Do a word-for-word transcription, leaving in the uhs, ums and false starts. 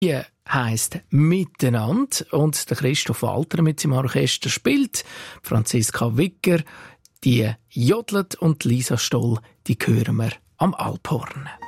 Die heisst «Miteinander» und der Christoph Walter mit seinem Orchester spielt. Franziska Wicker, die jodelt und Lisa Stoll, die hören wir am Alphorn.